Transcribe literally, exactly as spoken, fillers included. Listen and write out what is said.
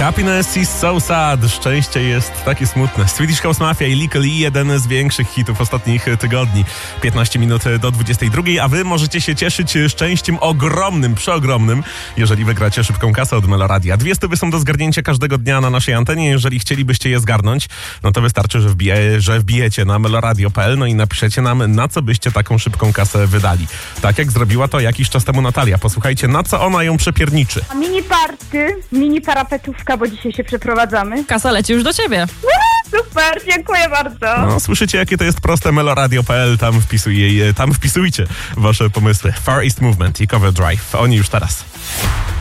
Happiness is so sad. Szczęście jest takie smutne. Swedish House Mafia i Lykke Li, jeden z większych hitów ostatnich tygodni. piętnaście minut do dwudziestej drugiej, a wy możecie się cieszyć szczęściem ogromnym, przeogromnym, jeżeli wygracie szybką kasę od Meloradia. Dwie stówy są do zgarnięcia każdego dnia na naszej antenie. Jeżeli chcielibyście je zgarnąć, no to wystarczy, że, wbije, że wbijecie na meloradio kropka p l, no i napiszecie nam, na co byście taką szybką kasę wydali. Tak jak zrobiła to jakiś czas temu Natalia. Posłuchajcie, na co ona ją przepierniczy. Mini party, mini parapetówka, bo dzisiaj się przeprowadzamy. Kasa leci już do ciebie. Super, dziękuję bardzo. No, słyszycie, jakie to jest proste. meloradio kropka p l, tam, wpisuj, tam wpisujcie wasze pomysły. Far East Movement i Cover Drive. Oni już teraz.